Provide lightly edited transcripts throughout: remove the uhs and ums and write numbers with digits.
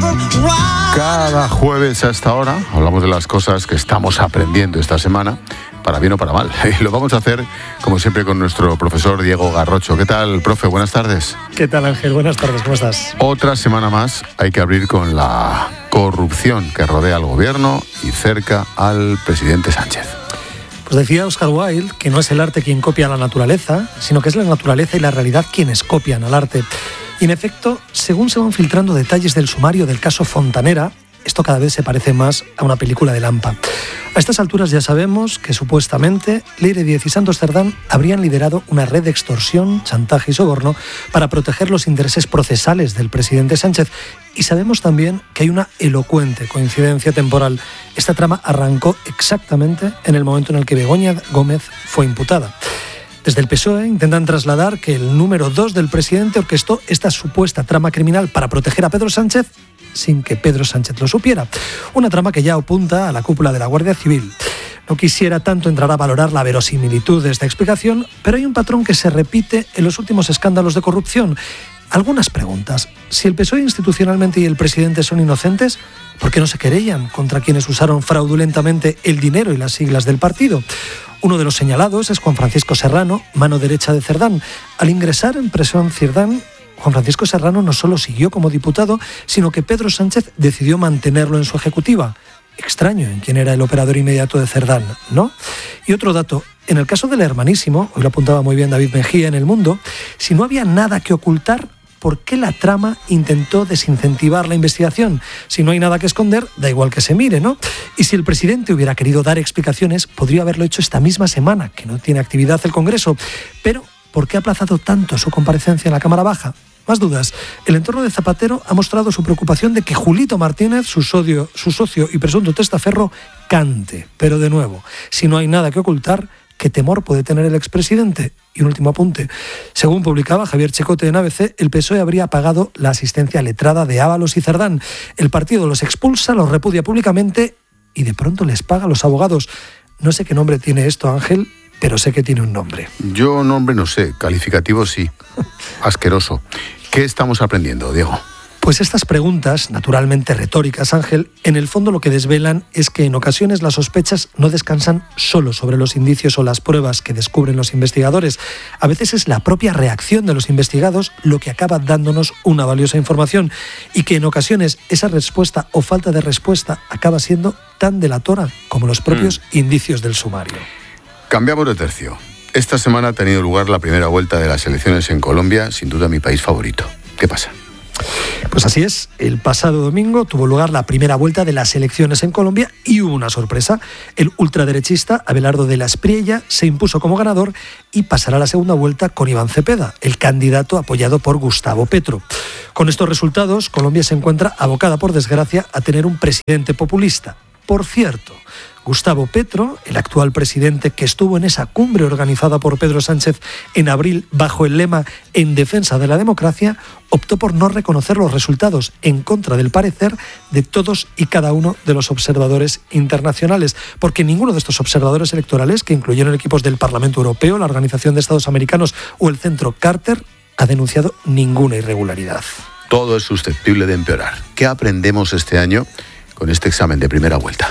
Cada jueves a esta hora hablamos de las cosas que estamos aprendiendo esta semana, para bien o para mal. Y lo vamos a hacer, como siempre, con nuestro profesor Diego Garrocho. ¿Qué tal, profe? Buenas tardes. ¿Qué tal, Ángel? Buenas tardes, ¿cómo estás? Otra semana más hay que abrir con la corrupción que rodea al gobierno y cerca al presidente Sánchez. Pues decía Oscar Wilde que no es el arte quien copia a la naturaleza, sino que es la naturaleza y la realidad quienes copian al arte. Y en efecto, según se van filtrando detalles del sumario del caso Fontanera, esto cada vez se parece más a una película de Lampa. A estas alturas ya sabemos que supuestamente Leire Díez y Santos Cerdán habrían liderado una red de extorsión, chantaje y soborno para proteger los intereses procesales del presidente Sánchez. Y sabemos también que hay una elocuente coincidencia temporal. Esta trama arrancó exactamente en el momento en el que Begoña Gómez fue imputada. Desde el PSOE intentan trasladar que el número 2 del presidente orquestó esta supuesta trama criminal para proteger a Pedro Sánchez sin que Pedro Sánchez lo supiera. Una trama que ya apunta a la cúpula de la Guardia Civil. No quisiera tanto entrar a valorar la verosimilitud de esta explicación, pero hay un patrón que se repite en los últimos escándalos de corrupción. Algunas preguntas. Si el PSOE institucionalmente y el presidente son inocentes, ¿por qué no se querellan contra quienes usaron fraudulentamente el dinero y las siglas del partido? Uno de los señalados es Juan Francisco Serrano, mano derecha de Cerdán. Al ingresar en prisión Cerdán, Juan Francisco Serrano no solo siguió como diputado, sino que Pedro Sánchez decidió mantenerlo en su ejecutiva. Extraño en quién era el operador inmediato de Cerdán, ¿no? Y otro dato, en el caso del hermanísimo, hoy lo apuntaba muy bien David Mejía en El Mundo, si no había nada que ocultar, ¿por qué la trama intentó desincentivar la investigación? Si no hay nada que esconder, da igual que se mire, ¿no? Y si el presidente hubiera querido dar explicaciones, podría haberlo hecho esta misma semana, que no tiene actividad el Congreso. Pero, ¿por qué ha aplazado tanto su comparecencia en la Cámara Baja? Más dudas. El entorno de Zapatero ha mostrado su preocupación de que Julito Martínez, su socio y presunto testaferro, cante. Pero de nuevo, si no hay nada que ocultar, ¿qué temor puede tener el expresidente? Y un último apunte. Según publicaba Javier Chicote en ABC, el PSOE habría pagado la asistencia letrada de Ábalos y Cerdán. El partido los expulsa, los repudia públicamente y de pronto les paga a los abogados. No sé qué nombre tiene esto, Ángel, pero sé que tiene un nombre. Yo nombre no sé, calificativo sí. Asqueroso. ¿Qué estamos aprendiendo, Diego? Pues estas preguntas, naturalmente retóricas, Ángel, en el fondo lo que desvelan es que en ocasiones las sospechas no descansan solo sobre los indicios o las pruebas que descubren los investigadores. A veces es la propia reacción de los investigados lo que acaba dándonos una valiosa información y que en ocasiones esa respuesta o falta de respuesta acaba siendo tan delatora como los propios indicios del sumario. Cambiamos de tercio. Esta semana ha tenido lugar la primera vuelta de las elecciones en Colombia, sin duda mi país favorito. ¿Qué pasa? Pues así es, el pasado domingo tuvo lugar la primera vuelta de las elecciones en Colombia y hubo una sorpresa. El ultraderechista Abelardo de la Espriella se impuso como ganador y pasará a la segunda vuelta con Iván Cepeda, el candidato apoyado por Gustavo Petro. Con estos resultados, Colombia se encuentra abocada, por desgracia, a tener un presidente populista. Por cierto, Gustavo Petro, el actual presidente que estuvo en esa cumbre organizada por Pedro Sánchez en abril bajo el lema En defensa de la democracia, optó por no reconocer los resultados en contra del parecer de todos y cada uno de los observadores internacionales, porque ninguno de estos observadores electorales, que incluyeron equipos del Parlamento Europeo, la Organización de Estados Americanos o el Centro Carter, ha denunciado ninguna irregularidad. Todo es susceptible de empeorar. ¿Qué aprendemos este año con este examen de primera vuelta?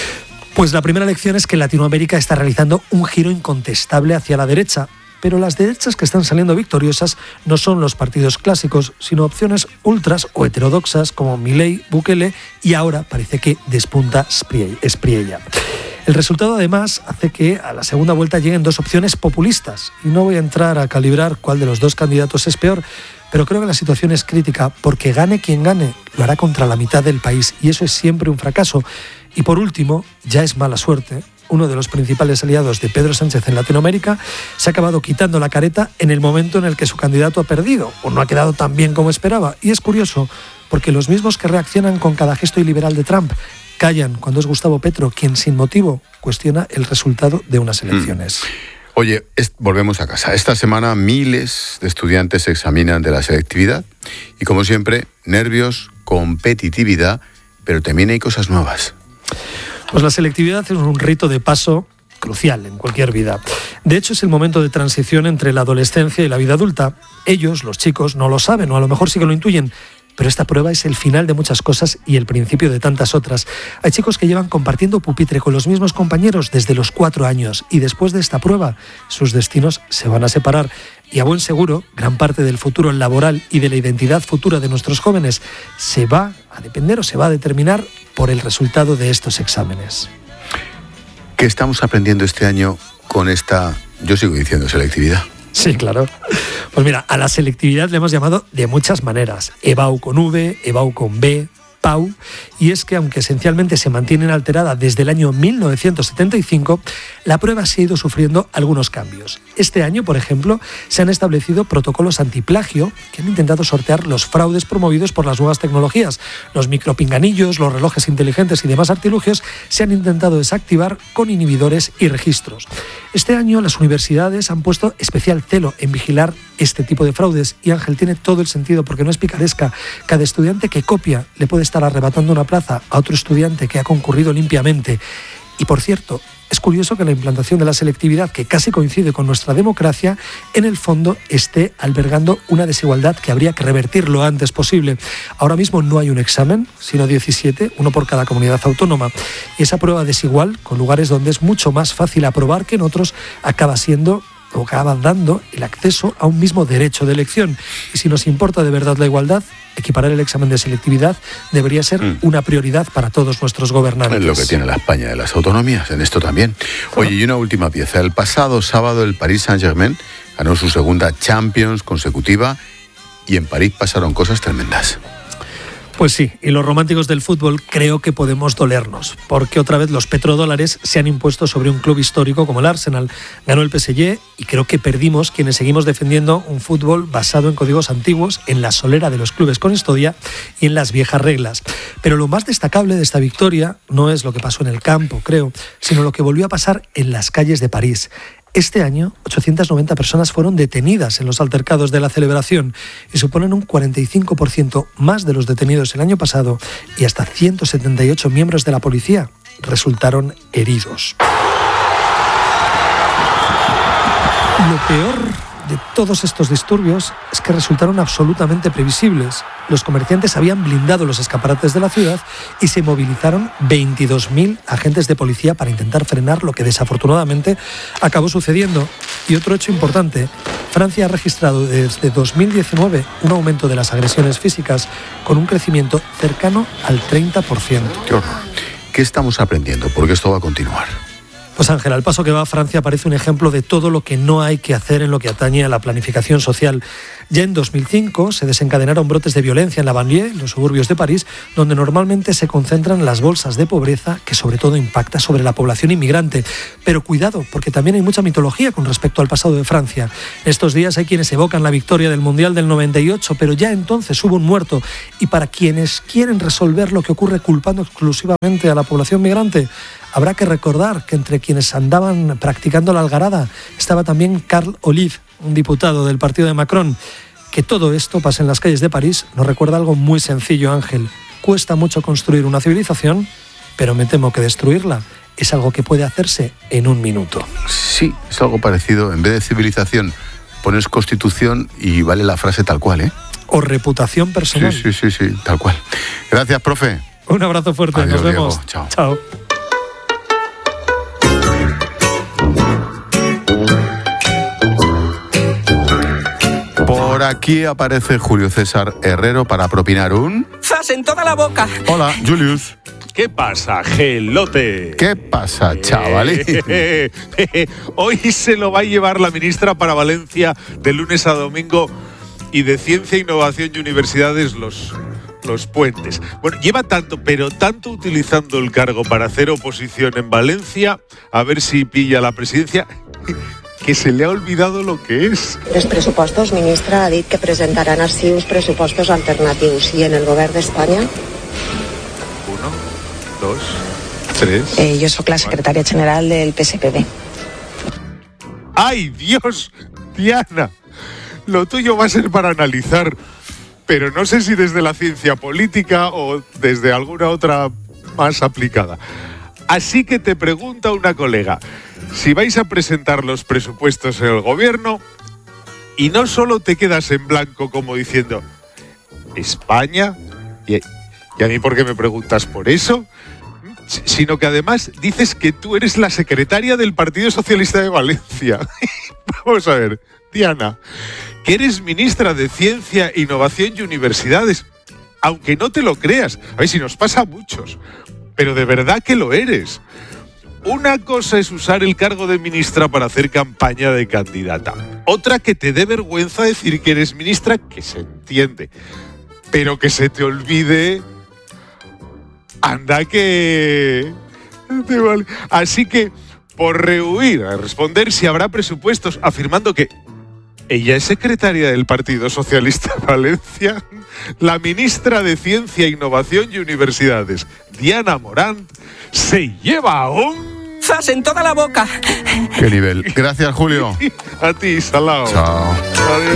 Pues la primera lección es que Latinoamérica está realizando un giro incontestable hacia la derecha, pero las derechas que están saliendo victoriosas no son los partidos clásicos, sino opciones ultras o heterodoxas como Milei, Bukele y ahora parece que despunta Espriella. El resultado además hace que a la segunda vuelta lleguen dos opciones populistas y no voy a entrar a calibrar cuál de los dos candidatos es peor, pero creo que la situación es crítica porque gane quien gane, lo hará contra la mitad del país y eso es siempre un fracaso. Y por último, ya es mala suerte, uno de los principales aliados de Pedro Sánchez en Latinoamérica se ha acabado quitando la careta en el momento en el que su candidato ha perdido o no ha quedado tan bien como esperaba. Y es curioso porque los mismos que reaccionan con cada gesto iliberal de Trump callan cuando es Gustavo Petro quien sin motivo cuestiona el resultado de unas elecciones. Oye, volvemos a casa. Esta semana miles de estudiantes se examinan de la selectividad y, como siempre, nervios, competitividad, pero también hay cosas nuevas. Pues la selectividad es un rito de paso crucial en cualquier vida. De hecho, es el momento de transición entre la adolescencia y la vida adulta. Ellos, los chicos, no lo saben o a lo mejor sí que lo intuyen, Pero esta prueba es el final de muchas cosas y el principio de tantas otras. Hay chicos que llevan compartiendo pupitre con los mismos compañeros desde los 4 años y después de esta prueba sus destinos se van a separar. Y a buen seguro, gran parte del futuro laboral y de la identidad futura de nuestros jóvenes se va a depender o se va a determinar por el resultado de estos exámenes. ¿Qué estamos aprendiendo este año con esta, yo sigo diciendo, selectividad? Sí, claro. Pues mira, a la selectividad le hemos llamado de muchas maneras. EBAU con V, EBAU con B, PAU, y es que aunque esencialmente se mantiene alterada desde el año 1975, la prueba se ha ido sufriendo algunos cambios. Este año, por ejemplo, se han establecido protocolos antiplagio que han intentado sortear los fraudes promovidos por las nuevas tecnologías. Los micropinganillos, los relojes inteligentes y demás artilugios se han intentado desactivar con inhibidores y registros. Este año las universidades han puesto especial celo en vigilar este tipo de fraudes y Ángel, tiene todo el sentido porque no es picaresca. Cada estudiante que copia le puede estar arrebatando una plaza a otro estudiante que ha concurrido limpiamente. Y por cierto, es curioso que la implantación de la selectividad, que casi coincide con nuestra democracia, en el fondo esté albergando una desigualdad que habría que revertir lo antes posible. Ahora mismo no hay un examen, sino 17, uno por cada comunidad autónoma. Y esa prueba desigual, con lugares donde es mucho más fácil aprobar que en otros, acaba dando el acceso a un mismo derecho de elección. Y si nos importa de verdad la igualdad, equiparar el examen de selectividad debería ser una prioridad para todos nuestros gobernantes. Es lo que tiene la España de las autonomías, en esto también. Oye, y una última pieza. El pasado sábado el Paris Saint-Germain ganó su segunda Champions consecutiva y en París pasaron cosas tremendas. Pues sí, y los románticos del fútbol creo que podemos dolernos, porque otra vez los petrodólares se han impuesto sobre un club histórico como el Arsenal. Ganó el PSG y creo que perdimos quienes seguimos defendiendo un fútbol basado en códigos antiguos, en la solera de los clubes con historia y en las viejas reglas. Pero lo más destacable de esta victoria no es lo que pasó en el campo, creo, sino lo que volvió a pasar en las calles de París. Este año, 890 personas fueron detenidas en los altercados de la celebración y suponen un 45% más de los detenidos el año pasado, y hasta 178 miembros de la policía resultaron heridos. Lo peor de todos estos disturbios es que resultaron absolutamente previsibles. Los comerciantes habían blindado los escaparates de la ciudad y se movilizaron 22.000 agentes de policía para intentar frenar lo que desafortunadamente acabó sucediendo. Y otro hecho importante, Francia ha registrado desde 2019 un aumento de las agresiones físicas con un crecimiento cercano al 30%. ¡Qué horror! ¿Qué estamos aprendiendo? Porque esto va a continuar. Pues Ángel, al paso que va, Francia parece un ejemplo de todo lo que no hay que hacer en lo que atañe a la planificación social. Ya en 2005 se desencadenaron brotes de violencia en la banlieue, en los suburbios de París, donde normalmente se concentran las bolsas de pobreza, que sobre todo impacta sobre la población inmigrante. Pero cuidado, porque también hay mucha mitología con respecto al pasado de Francia. Estos días hay quienes evocan la victoria del Mundial del 98, pero ya entonces hubo un muerto. Y para quienes quieren resolver lo que ocurre culpando exclusivamente a la población migrante, habrá que recordar que entre quienes andaban practicando la algarada estaba también Carl Olive, un diputado del partido de Macron. Que todo esto pase en las calles de París nos recuerda algo muy sencillo, Ángel. Cuesta mucho construir una civilización, pero me temo que destruirla es algo que puede hacerse en un minuto. Sí, es algo parecido. En vez de civilización, pones constitución y vale la frase tal cual, ¿eh? O reputación personal. Sí, tal cual. Gracias, profe. Un abrazo fuerte. Adiós, nos vemos. Diego. Chao. Chao. Por aquí aparece Julio César Herrero para propinar un... ¡Zas en toda la boca! Hola, Julius. ¿Qué pasa, gelote? ¿Qué pasa, chavalín? Hoy se lo va a llevar la ministra para Valencia de lunes a domingo y de Ciencia, Innovación y Universidades los puentes. Bueno, lleva tanto utilizando el cargo para hacer oposición en Valencia, a ver si pilla la presidencia, que se le ha olvidado lo que és. Els pressupostos, ministra, ha dit que presentaran així uns pressupostos alternatius. I en el govern d'Espanya? 1, 2, 3... Jo sóc la secretària general del PSPB. ¡Ay, Dios! Diana, lo tuyo va a ser para analizar, pero no sé si desde la ciencia política o desde alguna otra más aplicada. Así que te pregunta una colega, si vais a presentar los presupuestos en el gobierno y no solo te quedas en blanco como diciendo España, y a mí ¿por qué me preguntas por eso? Sino que además dices que tú eres la secretaria del Partido Socialista de Valencia. Vamos a ver, Diana, que eres ministra de Ciencia, Innovación y Universidades, aunque no te lo creas. A ver, si nos pasa a muchos, pero de verdad que lo eres. Una cosa es usar el cargo de ministra para hacer campaña de candidata. Otra que te dé vergüenza decir que eres ministra, que se entiende. Pero que se te olvide... Anda que... Así que, por rehuir a responder si habrá presupuestos, afirmando que ella es secretaria del Partido Socialista de Valencia, la ministra de Ciencia, Innovación y Universidades, Diana Morant, se lleva un... ¡Zas en toda la boca! ¡Qué nivel! Gracias, Julio. A ti, salao. Chao. Adiós.